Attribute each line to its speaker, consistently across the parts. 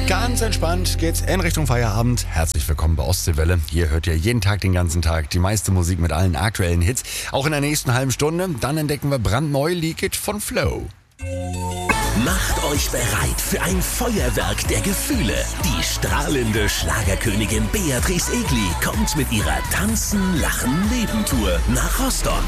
Speaker 1: Ganz entspannt geht's in Richtung Feierabend. Herzlich willkommen bei Ostseewelle. Hier hört ihr jeden Tag, den ganzen Tag die meiste Musik mit allen aktuellen Hits. Auch in der nächsten halben Stunde. Dann entdecken wir brandneu Leak It von Flow.
Speaker 2: Macht euch bereit für ein Feuerwerk der Gefühle. Die strahlende Schlagerkönigin Beatrice Egli kommt mit ihrer Tanzen, Lachen, Leben-Tour nach Rostock.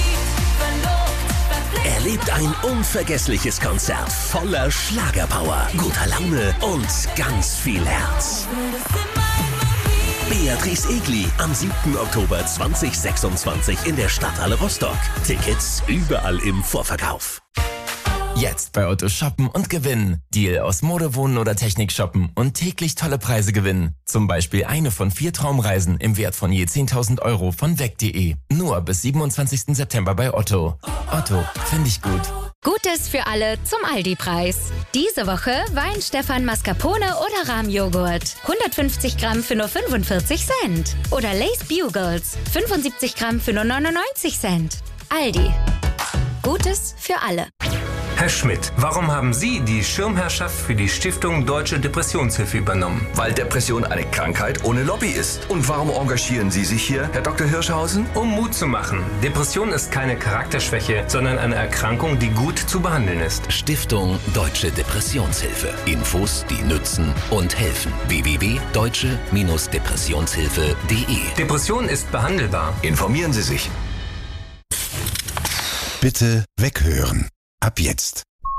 Speaker 2: Erlebt ein unvergessliches Konzert voller Schlagerpower, guter Laune und ganz viel Herz. Beatrice Egli am 7. Oktober 2026 in der Stadthalle Rostock. Tickets überall im Vorverkauf.
Speaker 3: Jetzt bei Otto shoppen und gewinnen. Deal aus Mode, Wohnen oder Technik shoppen und täglich tolle Preise gewinnen. Zum Beispiel eine von 4 Traumreisen im Wert von je 10.000 € von weg.de. Nur bis 27. September bei Otto. Otto, finde ich gut.
Speaker 4: Gutes für alle zum Aldi-Preis. Diese Woche Wein Stefan Mascarpone oder Rahmjoghurt. 150 Gramm für nur 45 Cent. Oder Lay's Bugles. 75 Gramm für nur 99 Cent. Aldi. Gutes für alle.
Speaker 5: Herr Schmidt, warum haben Sie die Schirmherrschaft für die Stiftung Deutsche Depressionshilfe übernommen?
Speaker 6: Weil Depression eine Krankheit ohne Lobby ist. Und warum engagieren Sie sich hier, Herr Dr. Hirschhausen?
Speaker 5: Um Mut zu machen. Depression ist keine Charakterschwäche, sondern eine Erkrankung, die gut zu behandeln ist.
Speaker 2: Stiftung Deutsche Depressionshilfe. Infos, die nützen und helfen. www.deutsche-depressionshilfe.de.
Speaker 5: Depression ist behandelbar.
Speaker 6: Informieren Sie sich.
Speaker 7: Bitte weghören. Ab jetzt.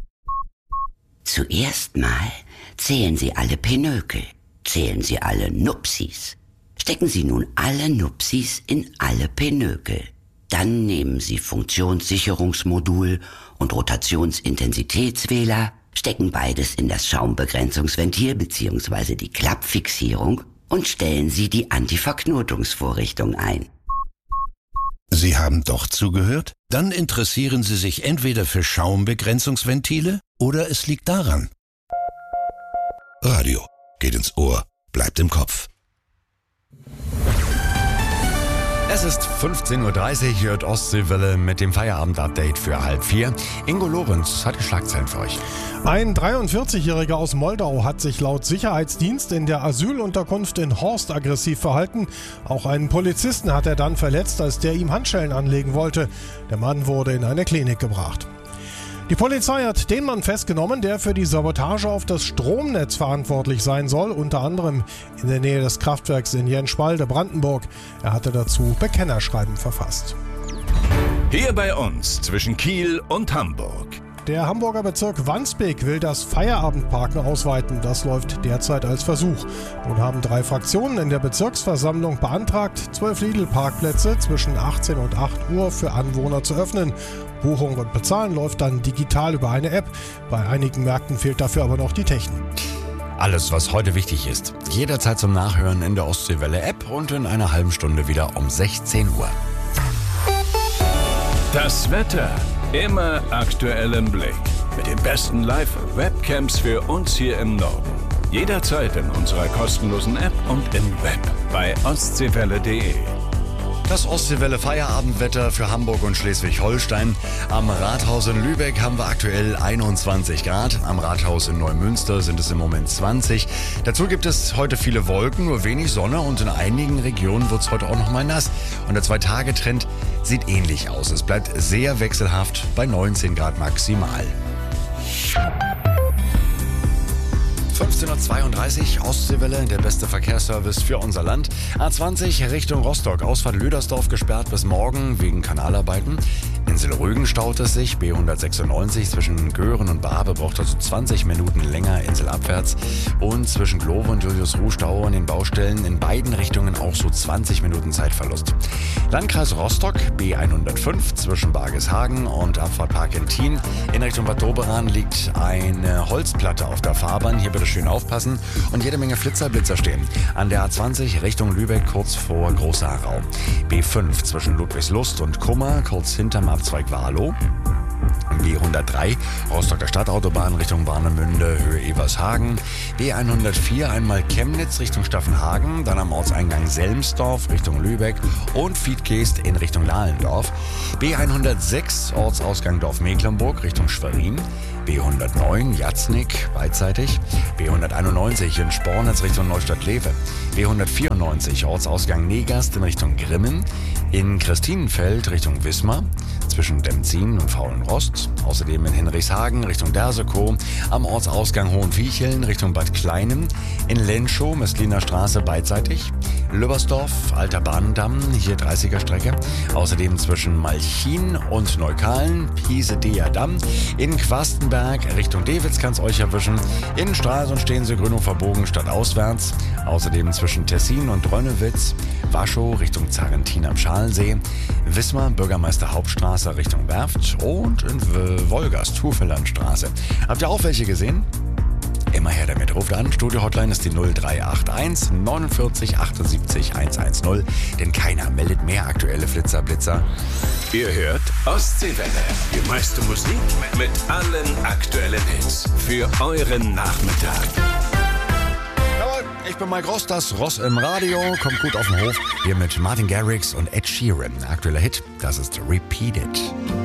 Speaker 8: Zuerst mal zählen Sie alle Pinökel, zählen Sie alle Nupsis. Stecken Sie nun alle Nupsis in alle Pinökel. Dann nehmen Sie Funktionssicherungsmodul und Rotationsintensitätswähler, stecken beides in das Schaumbegrenzungsventil bzw. die Klappfixierung und stellen Sie die Antiverknotungsvorrichtung ein.
Speaker 7: Sie haben doch zugehört? Dann interessieren Sie sich entweder für Schaumbegrenzungsventile oder es liegt daran. Radio geht ins Ohr, bleibt im Kopf.
Speaker 1: Es ist 15.30 Uhr, hört Ostseewelle mit dem Feierabend-Update für 3:30. Ingo Lorenz hat die Schlagzeilen für euch.
Speaker 9: Ein 43-Jähriger aus Moldau hat sich laut Sicherheitsdienst in der Asylunterkunft in Horst aggressiv verhalten. Auch einen Polizisten hat er dann verletzt, als der ihm Handschellen anlegen wollte. Der Mann wurde in eine Klinik gebracht. Die Polizei hat den Mann festgenommen, der für die Sabotage auf das Stromnetz verantwortlich sein soll, unter anderem in der Nähe des Kraftwerks in Jenschwalde, Brandenburg. Er hatte dazu Bekennerschreiben verfasst.
Speaker 10: Hier bei uns zwischen Kiel und Hamburg.
Speaker 9: Der Hamburger Bezirk Wandsbek will das Feierabendparken ausweiten. Das läuft derzeit als Versuch. Nun haben 3 Fraktionen in der Bezirksversammlung beantragt, 12 Lidl-Parkplätze zwischen 18 und 8 Uhr für Anwohner zu öffnen. Buchung und Bezahlen läuft dann digital über eine App. Bei einigen Märkten fehlt dafür aber noch die Technik.
Speaker 1: Alles, was heute wichtig ist, jederzeit zum Nachhören in der Ostseewelle-App und in einer halben Stunde wieder um 16 Uhr.
Speaker 10: Das Wetter immer aktuell im Blick. Mit den besten Live-Webcams für uns hier im Norden. Jederzeit in unserer kostenlosen App und im Web bei ostseewelle.de.
Speaker 1: Das Ostseewelle Feierabendwetter für Hamburg und Schleswig-Holstein. Am Rathaus in Lübeck haben wir aktuell 21 Grad. Am Rathaus in Neumünster sind es im Moment 20. Dazu gibt es heute viele Wolken, nur wenig Sonne und in einigen Regionen wird es heute auch noch mal nass. Und der 2-Tage-Trend sieht ähnlich aus. Es bleibt sehr wechselhaft bei 19 Grad maximal. 15.32 Uhr, Ostseewelle, der beste Verkehrsservice für unser Land. A20 Richtung Rostock, Ausfahrt Lödersdorf gesperrt bis morgen wegen Kanalarbeiten. Insel Rügen staut es sich, B196 zwischen Göhren und Barbe braucht also 20 Minuten länger inselabwärts. Und zwischen Glove und Julius-Ruh Stau an den Baustellen in beiden Richtungen auch so 20 Minuten Zeitverlust. Landkreis Rostock, B105 zwischen Bargeshagen und Abfahrt Parkentin. In Richtung Bad Doberan liegt eine Holzplatte auf der Fahrbahn. Hier bitte schön aufpassen und jede Menge Blitzer stehen. An der A20 Richtung Lübeck kurz vor Großer Harau. B5 zwischen Ludwigslust und Kummer kurz hinterm Abzweig Warlow. B103 Rostocker Stadtautobahn Richtung Warnemünde, Höhe Evershagen. B104 einmal Chemnitz Richtung Staffenhagen, dann am Ortseingang Selmsdorf Richtung Lübeck und Wiedgeest in Richtung Dahlendorf. B106 Ortsausgang Dorf Mecklenburg Richtung Schwerin. B109 Jatznik beidseitig, B191 in Spornitz Richtung Neustadt-Lewe, B194 Ortsausgang Negast in Richtung Grimmen, in Christinenfeld Richtung Wismar, zwischen Demzin und Faulenrost, außerdem in Hinrichshagen Richtung Dersekow, am Ortsausgang Hohenviecheln Richtung Bad Kleinem, in Lenschow Mestliner Straße beidseitig, Lübbersdorf, Alter Bahndamm, hier 30er Strecke, außerdem zwischen Malchin und Neukalen, Piese-Dea-Damm, in Quastenberg Richtung Dewitz kann's euch erwischen, in Stralsund stehen sie Grünhofer Bogen stadtauswärts, außerdem zwischen Tessin und Drönnewitz, Waschow Richtung Zarrentin am Schalensee, Wismar Bürgermeister Hauptstraße Richtung Werft und in Wolgast Hufelandstraße. Habt ihr auch welche gesehen? Immer her damit. Ruft an. Studio-Hotline ist die 0381 49 78 110. Denn keiner meldet mehr aktuelle Flitzer-Blitzer.
Speaker 10: Ihr hört Ostseewelle. Die meiste Musik mit allen aktuellen Hits. Für euren Nachmittag.
Speaker 1: Jawohl, ich bin Mike Ross, das Ross im Radio. Kommt gut auf den Hof. Hier mit Martin Garrix und Ed Sheeran. Aktueller Hit, das ist Repeat It.